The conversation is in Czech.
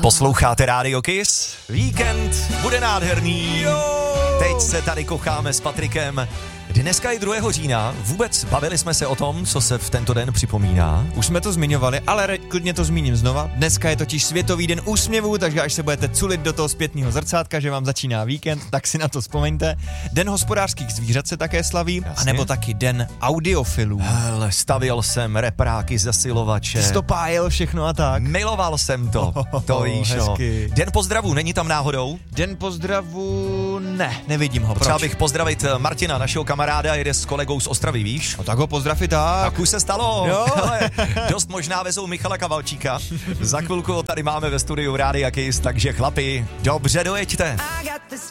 Posloucháte Radio Kiss? Víkend bude nádherný. Teď se tady kocháme s Patrikem. Dneska je 2. října. Vůbec bavili jsme se o tom, co se v tento den připomíná. Už jsme to zmiňovali, ale klidně to zmíním znova. Dneska je totiž Světový den úsměvů, takže až se budete culit do toho zpětného zrcátka, že vám začíná víkend, tak si na to vzpomeňte. Den hospodářských zvířat se také slaví, anebo taky den audiofilů. Hele, stavil jsem repráky, zesilovače. Ty jsi to pájel všechno a tak. Miloval jsem to. To víš, hezky. Den pozdravu, není tam náhodou? Den pozdravu, ne, nevidím ho. Potřeba Proč? bych pozdravit Martina, našeho kamaráda, jede s kolegou z Ostravy, víš? No tak ho pozdrav i tak. Tak už se stalo. Jo. Hele, dost možná vezou Michala Kavalčíka. Za chvilku ho tady máme ve studiu Rádia Kiss, takže chlapi, dobře dojeďte.